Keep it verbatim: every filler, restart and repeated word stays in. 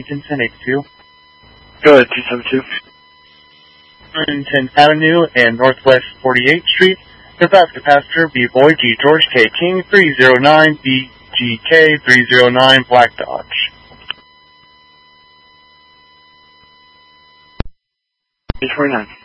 ten eighty-two. Go ahead, two seven two. tenth Avenue and Northwest forty-eighth Street. Nebraska passenger B-Boy G George K King three zero nine B G K three zero nine Black Dodge. eight forty-nine.